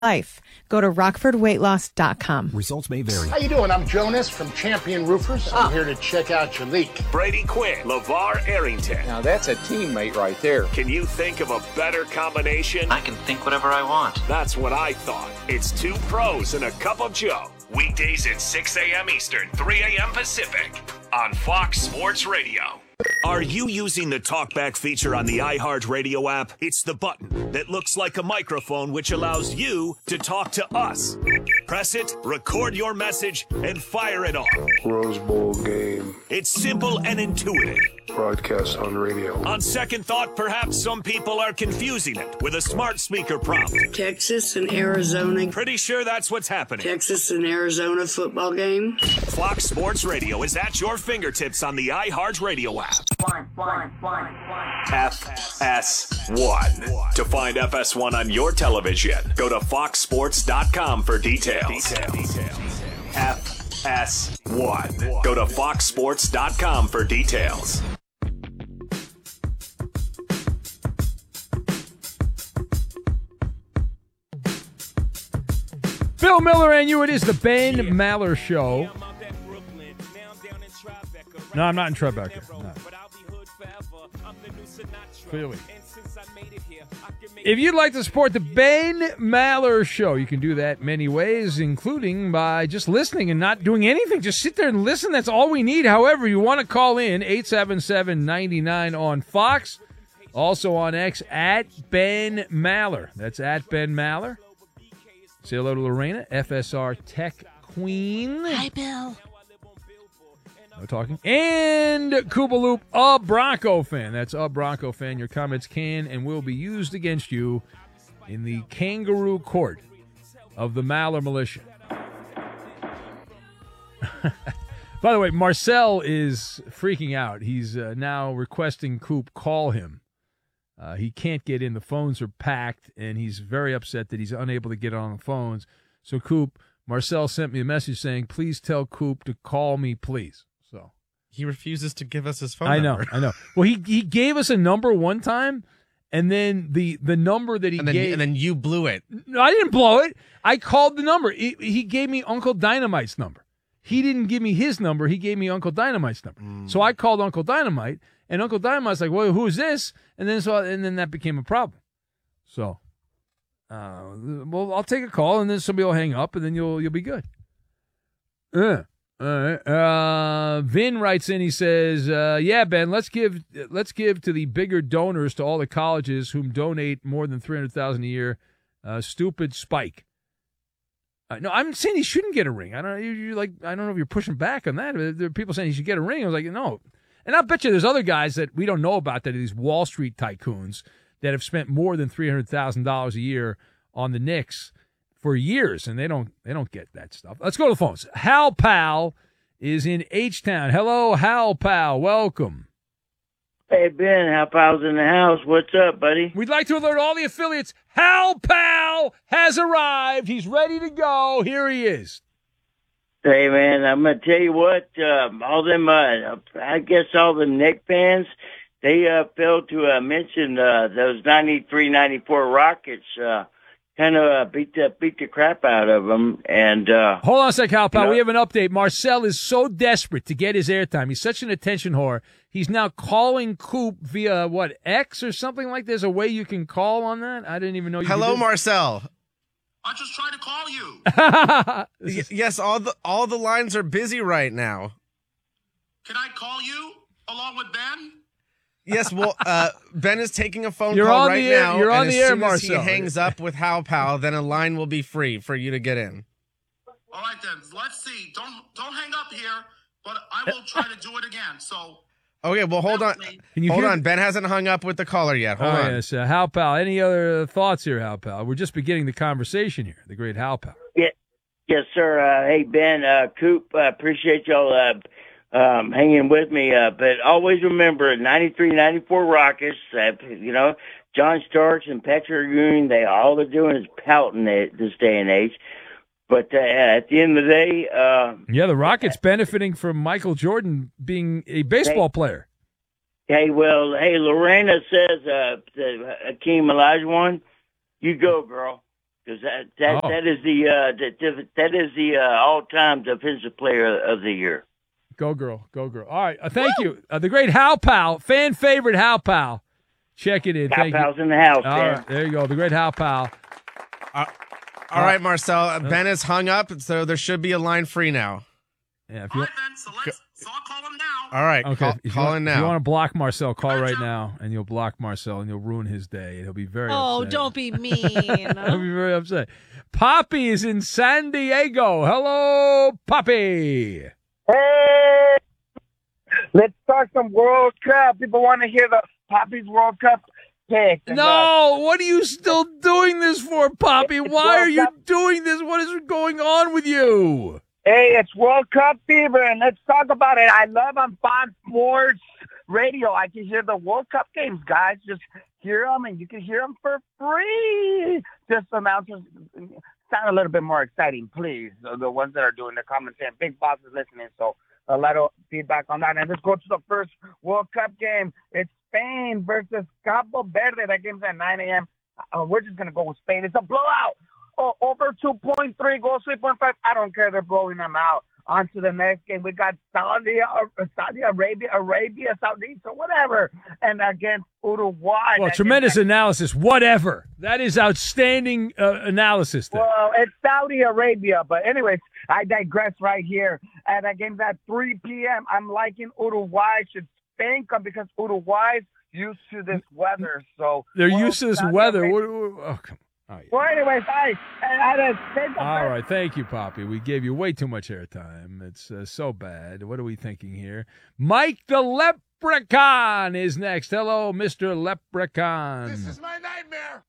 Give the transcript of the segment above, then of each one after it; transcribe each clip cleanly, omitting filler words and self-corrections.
life. Go to RockfordWeightLoss.com. Results may vary. How you doing? I'm Jonas from Champion Roofers. I'm here to check out your leak. Brady Quinn, LeVar Arrington. Now that's a teammate right there. Can you think of a better combination? I can think whatever I want. That's what I thought. It's two pros and a cup of Joe. Weekdays at 6 a.m. Eastern, 3 a.m. Pacific on Fox Sports Radio. Are you using the TalkBack feature on the iHeartRadio app? It's the button that looks like a microphone which allows you to talk to us. Press it, record your message, and fire it off. Rose Bowl game. It's simple and intuitive. Broadcast on radio. On second thought, perhaps some people are confusing it with a smart speaker prompt. Texas and Arizona. Pretty sure that's what's happening. Texas and Arizona football game. Fox Sports Radio is at your fingertips on the iHeartRadio app. FS1. To find FS1 on your television, go to foxsports.com for details. FS1. Go to foxsports.com for details. Bill Miller and you, it is the Ben Maller Show. No, I'm not in Tribeca. No. Clearly. If you'd like to support the Ben Maller Show, you can do that many ways, including by just listening and not doing anything. Just sit there and listen. That's all we need. However, you want to call in, 877-99 on Fox. Also on X, at Ben Maller. That's at Ben Maller. Say hello to Lorena, FSR Tech Queen. Hi, Bill. No talking. And Koopa Loop, a Bronco fan. That's a Bronco fan. Your comments can and will be used against you in the kangaroo court of the Maller Militia. By the way, Marcel is freaking out. He's now requesting Coop call him. He can't get in. The phones are packed, and he's very upset that he's unable to get on the phones. So, Coop, Marcel sent me a message saying, please tell Coop to call me, please. So he refuses to give us his phone number. I know. Well, he gave us a number one time, and then the number that he gave. And then you blew it. No, I didn't blow it. I called the number. He gave me Uncle Dynamite's number. He didn't give me his number. He gave me Uncle Dynamite's number. So I called Uncle Dynamite, and Uncle Dynamite's like, well, who is this? And then that became a problem. So, well, I'll take a call, and then somebody will hang up, and then you'll be good. All right. Vin writes in. He says, "Yeah, Ben, let's give to the bigger donors to all the colleges whom donate more than $300,000 a year. Stupid Spike." No, I'm saying he shouldn't get a ring. I don't know if you're pushing back on that. There are people saying he should get a ring. I was like, no. And I bet you there's other guys that we don't know about that are these Wall Street tycoons that have spent more than $300,000 a year on the Knicks for years, and they don't get that stuff. Let's go to the phones. Hal Pal is in H-Town. Hello, Hal Pal. Welcome. Hey, Ben, Hal Pal's in the house. What's up, buddy? We'd like to alert all the affiliates. Hal Pal has arrived. He's ready to go. Here he is. Hey, man, I'm going to tell you what, all them, I guess all the Knicks fans, they failed to mention those 93-94 Rockets, kind of beat the crap out of them. And hold on a sec, Hal Pal. We have an update. Marcel is so desperate to get his airtime. He's such an attention whore. He's now calling Coop via, X or something like that? There's a way you can call on that? I didn't even know you could Hello, do. Marcel. I just tried to call you. Yes, all the lines are busy right now. Can I call you along with Ben? Yes, well, Ben is taking a phone You're call on right the air. now. You're on and the as air, soon as Marcel. he hangs up with Hal Pal, then a line will be free for you to get in. All right, then. Let's see. Don't hang up here, but I will try to do it again. So. Okay, well, hold on. Hold on. Ben hasn't hung up with the caller yet. Hold on. Yes, Hal Pal. Any other thoughts here, Hal Pal? We're just beginning the conversation here. The great Hal Pal. Yeah, yes, sir. Hey, Ben, Coop, appreciate y'all hanging with me. But always remember, 93-94 Rockets, John Starks and Patrick Ewing, all they're doing is pouting at this day and age. But at the end of the day... the Rockets benefiting from Michael Jordan being a baseball player. Lorena says, Hakeem Olajuwon, you go, girl. Because that is the all-time defensive player of the year. Go girl, go girl. All right, thank you. The great Hal Powell, fan favorite Hal Powell. Check it in. Hal Powell's in the house, All man. right, there you go. The great Hal Powell. All right, Marcel. Ben is hung up, so there should be a line free now. Yeah. All right, Ben. So I'll call him now. All right, Okay. call in now. If you want to block Marcel, call right now, and you'll block Marcel, and you'll ruin his day, and he'll be very upset. Don't be mean. He'll be very upset. Poppy is in San Diego. Hello, Poppy. Hey, let's talk some World Cup. People want to hear the Poppy's World Cup pick. No, what are you still doing this for, Poppy? Why are you doing this? What is going on with you? Hey, it's World Cup fever, and let's talk about it. I love on Fox Sports Radio. I can hear the World Cup games, guys. Just hear them, and you can hear them for free. Just announcers sound a little bit more exciting, please. The ones that are doing the commentary. Big Boss is listening, so a lot of feedback on that. And let's go to the first World Cup game. It's Spain versus Cabo Verde. That game's at 9 a.m. We're just going to go with Spain. It's a blowout. Over 2.3 goals, 3.5. I don't care. They're blowing them out. On to the next game. We got Saudi Arabia, Saudi, so whatever. And against Uruguay. Well, tremendous analysis. Whatever. That is outstanding analysis there. Well, it's Saudi Arabia. But anyways, I digress right here. And that game's at 3 p.m. I'm liking Uruguay. Should Spain come because Uruguay's used to this weather. So they're used to this Saudi weather. Arabia. Come on. All right. Well, anyways, All right, thank you, Poppy. We gave you way too much airtime. It's so bad. What are we thinking here? Mike the Leprechaun is next. Hello, Mr. Leprechaun. This is my nightmare.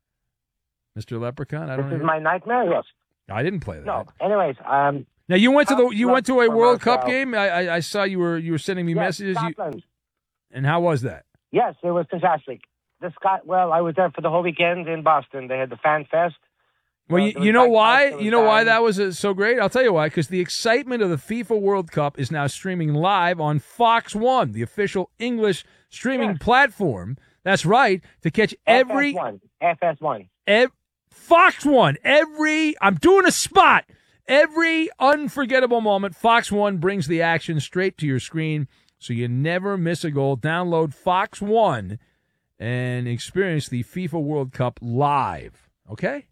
Mr. Leprechaun, I This don't is know. my nightmare. Yes. I didn't play that. No. Anyways, Now you went to a World Cup Marcel. game. I saw you were sending me messages. Scotland. And how was that? Yes, it was fantastic. Well, I was there for the whole weekend in Boston. They had the Fan Fest. Well, you know why? You know why that was so great? I'll tell you why. Because the excitement of the FIFA World Cup is now streaming live on Fox One, the official English streaming platform. That's right. To catch every FS1. Fox One. I'm doing a spot. Every unforgettable moment, Fox One brings the action straight to your screen, so you never miss a goal. Download Fox One and experience the FIFA World Cup live. Okay?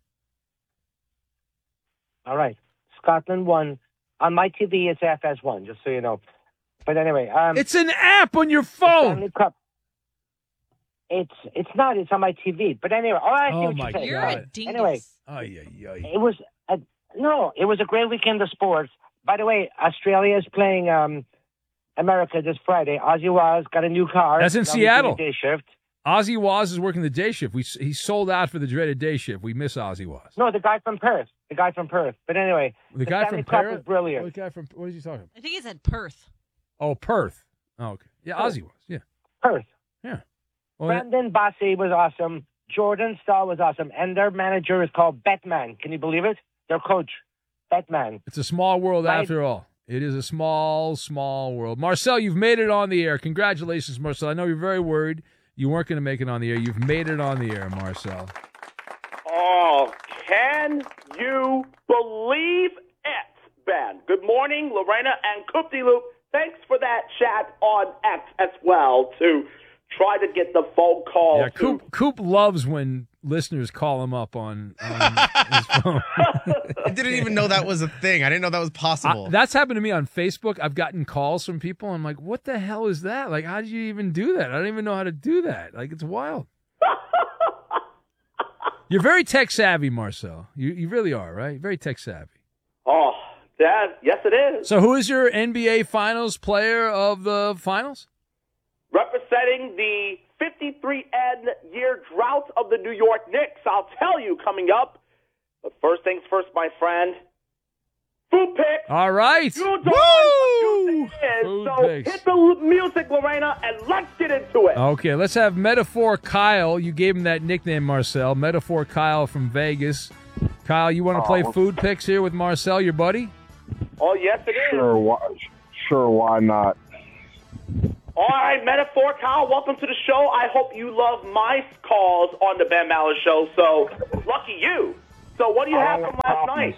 All right. Scotland won. On my TV, it's FS1, just so you know. But anyway. It's an app on your phone. Cup. It's not. It's on my TV. But anyway. Oh, I see what my you're saying. You're a dingus. Anyway. It was a great weekend of sports. By the way, Australia is playing America this Friday. Ozzy Waz got a new car. That's in Seattle. Day shift. Ozzy Waz is working the day shift. He sold out for the dreaded day shift. We miss Ozzy Waz. No, the guy from Perth. But anyway, the guy Stanley from Cup Perth. was brilliant. What is he talking about? I think he said Perth. Oh, Perth. Oh, okay. Yeah, Ozzy Waz. Yeah. Perth. Yeah. Well, Brandon Bassi was awesome. Jordan Stahl was awesome. And their manager is called Batman. Can you believe it? Their coach, Batman. It's a small world after all. It is a small, small world. Marcel, you've made it on the air. Congratulations, Marcel. I know you're very worried you weren't going to make it on the air. You've made it on the air, Marcel. Oh, can you believe it, Ben? Good morning, Lorena and Coop-de-Loop. Thanks for that chat on X as well to try to get the phone call. Yeah, Coop loves when listeners call him up on his phone. I didn't even know that was a thing. I didn't know that was possible. That's happened to me on Facebook. I've gotten calls from people. I'm like, what the hell is that? Like, how did you even do that? I don't even know how to do that. Like, it's wild. You're very tech savvy, Marcel. You really are, right? Very tech savvy. Oh, yes, it is. So who is your NBA Finals player of the finals? Representing the 53-year drought of the New York Knicks, I'll tell you coming up. But first things first, my friend. Food pick. All right. Woo! So hit the music, Lorena, and let's get into it. Okay, let's have Metaphor Kyle. You gave him that nickname, Marcel. Metaphor Kyle from Vegas. Kyle, you want to play food picks here with Marcel, your buddy? Oh, yes, it is. Sure, why not? All right, Metaphor Kyle, welcome to the show. I hope you love my calls on the Ben Maller Show. So, lucky you. So what do you have from last night?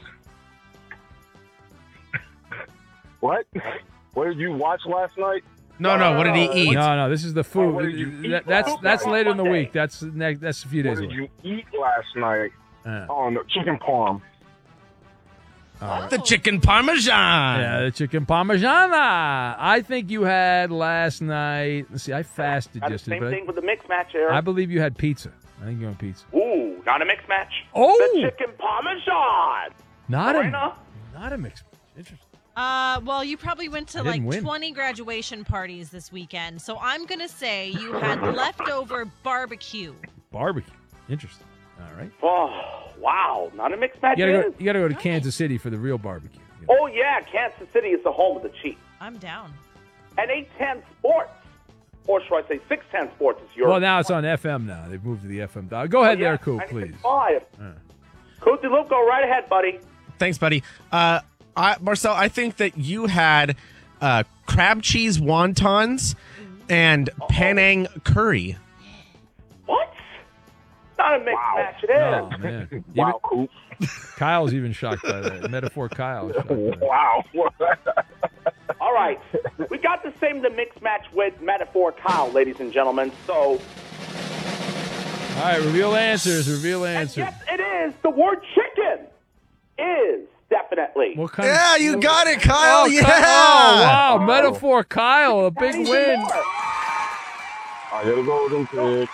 What? What did you watch last night? No. What did he eat? No. This is the food. what did you eat That's later in the Monday? week. That's a few days What did away. you eat last night? Oh, no, chicken parm. The chicken parmesan. Yeah, the chicken parmigiana. I think you had last night. Let's see, I fasted Had the yesterday. same but thing with the mixed match here. I believe you had pizza. I think you had pizza. Ooh, not a mixed match. Oh! The chicken parmesan. Not Lorena? a mixed match. Interesting. Well, you probably went to I like didn't win. 20 graduation parties this weekend. So I'm going to say you had leftover barbecue. Barbecue. Interesting. All right. Oh, wow. Not a mixed match. You is? gotta go to Kansas City for the real barbecue. Oh, yeah. Kansas City is the home of the Chiefs. I'm down. And 810 Sports, or should I say 610 Sports, is your. Well, now it's on FM now. They've moved to the FM dial. Go ahead there, Coop, please. 5. Coop Luke, go right ahead, buddy. Thanks, buddy. Marcel, I think that you had crab cheese wontons and Penang curry. What? Not a mixed match, it is. Oh, man. Wow, Coop. Kyle's even shocked by that. Metaphor Kyle is shocked by that. Wow. All right. We got the same the mixed match with Metaphor Kyle, ladies and gentlemen. So, All right, reveal answers. yes, it is. The word chicken is definitely. What kind Yeah, you got it, Kyle. Oh, Yeah. Oh, wow. Metaphor Kyle, a big win. I gotta go with them.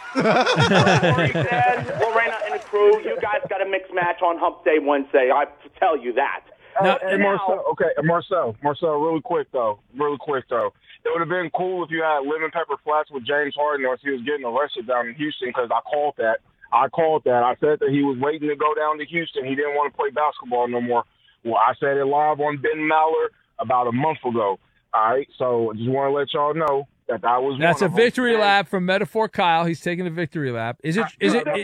Lorena and the crew, you guys got a mixed match on Hump Day Wednesday. I tell you that. Hey, Marcel, really quick though. It would have been cool if you had Lemon Pepper Flats with James Harden, or if he was getting arrested down in Houston, because I called that. I said that he was waiting to go down to Houston. He didn't want to play basketball no more. Well, I said it live on Ben Maller about a month ago. All right, so I just want to let y'all know that was. That's one a of them. victory lap from Metaphor Kyle. He's taking the victory lap. Is it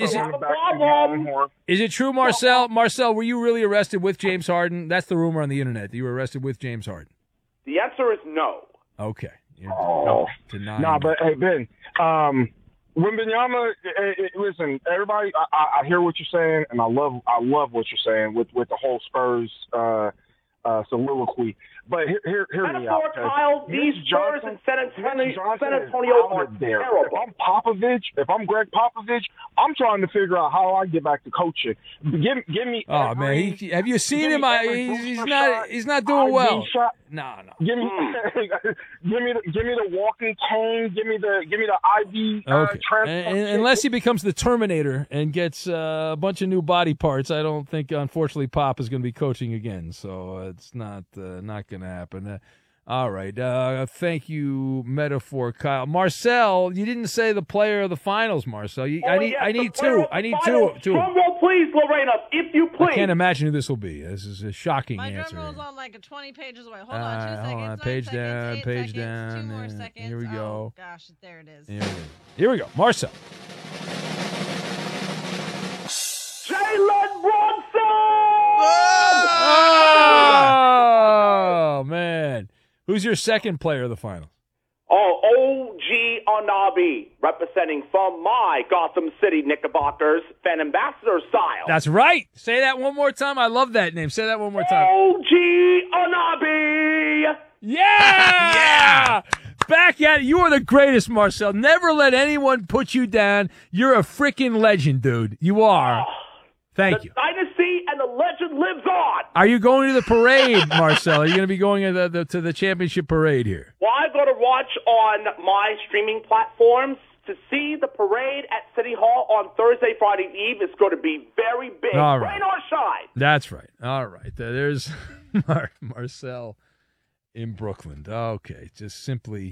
true, Marcel? Marcel, were you really arrested with James Harden? That's the rumor on the internet that you were arrested with James Harden. The answer is no. Okay. Denying. Nah, but hey, Ben, Wembanyama, listen, everybody, I hear what you're saying, and I love what you're saying with the whole Spurs soliloquy. But hear me out. Kyle, these Spurs in San Antonio are terrible. If I'm Greg Popovich, I'm trying to figure out how I get back to coaching. Give me. Oh man, have you seen him? He's not doing well. No. Give me the walking cane. Give me the IV transplant. Unless he becomes the Terminator and gets a bunch of new body parts, I don't think, unfortunately, Pop is going to be coaching again. So it's not going to happen. All right. Thank you, Metaphor Kyle. Marcel, you didn't say the player of the finals, Marcel. I need two. Drum roll, please, Lorena, if you please. I can't imagine who this will be. This is a shocking answer. My drum roll's on like 20 pages away. Hold on, 2 seconds. Hold on. Page down. 2 more seconds. Here we go. Oh, gosh, there it is. Here we go. Marcel. Jalen Brunson! Oh, man. Who's your second player of the finals? Oh, OG Anabi, representing from my Gotham City Knickerbockers fan ambassador style. That's right. Say that one more time. I love that name. Say that one more time. OG Anabi! Yeah! Yeah! Back at it. You are the greatest, Marcel. Never let anyone put you down. You're a freaking legend, dude. You are. Thank you. The dynasty and the legend lives on. Are you going to the parade, Marcel? Are you going to be going to the championship parade here? Well, I go to watch on my streaming platforms to see the parade at City Hall on Thursday, Friday Eve. It's going to be very big. All right. Rain or shine. That's right. All right. There's Marcel in Brooklyn. Okay. Just simply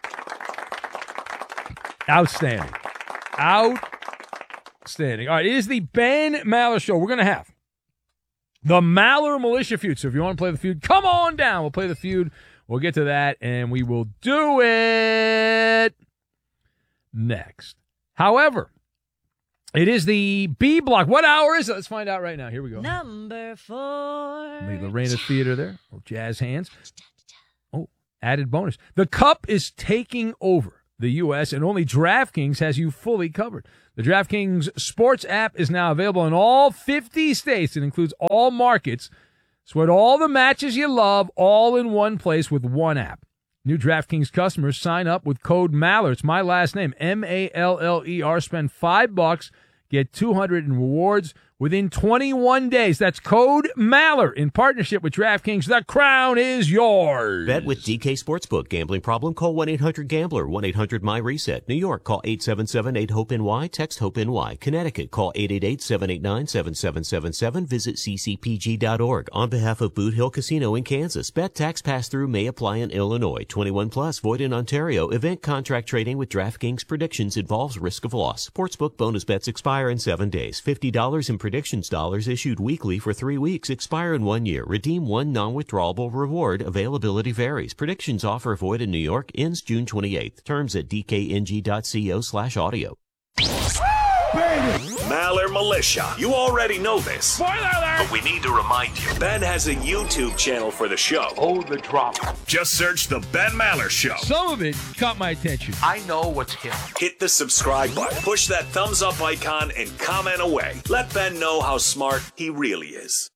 outstanding. Outstanding. All right. It is the Ben Maller Show. We're going to have the Maller Militia Feud. So if you want to play the feud, come on down. We'll play the feud. We'll get to that, and we will do it next. However, it is the B block. What hour is it? Let's find out right now. Here we go. Number 4. The Lorena Theater there. Little jazz hands. Oh, added bonus. The Cup is taking over the U.S., and only DraftKings has you fully covered. The DraftKings Sports app is now available in all 50 states. It includes all markets. Sweat all the matches you love all in one place with one app. New DraftKings customers sign up with code Maller. It's my last name, M-A-L-L-E-R. Spend $5, get $200 in rewards within 21 days. That's code Maller in partnership with DraftKings. The crown is yours. Bet with DK Sportsbook. Gambling problem? Call 1-800-GAMBLER. 1-800-MY-RESET. New York, call 877-8-HOPE-NY. Text HOPE-NY. Connecticut, call 888-789-7777. Visit ccpg.org. On behalf of Boot Hill Casino in Kansas, bet tax pass-through may apply in Illinois. 21 plus, void in Ontario. Event contract trading with DraftKings predictions involves risk of loss. Sportsbook bonus bets expire in 7 days. $50 in predictions dollars issued weekly for 3 weeks. Expire in 1 year. Redeem one non-withdrawable reward. Availability varies. Predictions offer void in New York. Ends June 28th. Terms at dkng.co/audio. Maller Militia. You already know this. Spoiler alert! But we need to remind you. Ben has a YouTube channel for the show. Oh, the drama. Just search The Ben Maller Show. Some of it caught my attention. I know what's him. Hit the subscribe button. Push that thumbs up icon and comment away. Let Ben know how smart he really is.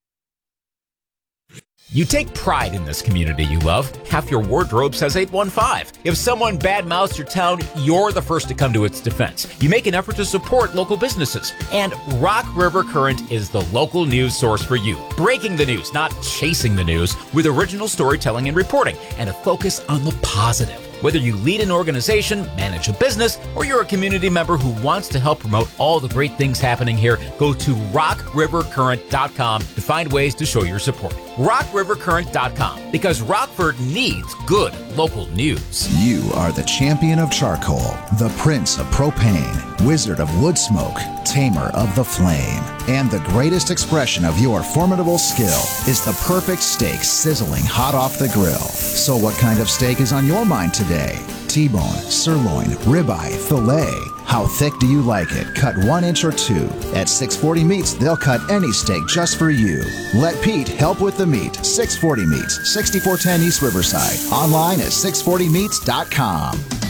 You take pride in this community you love. Half your wardrobe says 815. If someone badmouths your town, you're the first to come to its defense. You make an effort to support local businesses. And Rock River Current is the local news source for you. Breaking the news, not chasing the news, with original storytelling and reporting, and a focus on the positive. Whether you lead an organization, manage a business, or you're a community member who wants to help promote all the great things happening here, go to rockrivercurrent.com to find ways to show your support. rockrivercurrent.com, because Rockford needs good local news. You are the champion of charcoal, the prince of propane, wizard of wood smoke, tamer of the flame, and the greatest expression of your formidable skill is the perfect steak sizzling hot off the grill. So what kind of steak is on your mind today? T-bone, sirloin, ribeye, filet. How thick do you like it? Cut 1 inch or 2. At 640 Meats, they'll cut any steak just for you. Let Pete help with the meat. 640 Meats, 6410 East Riverside. Online at 640meats.com.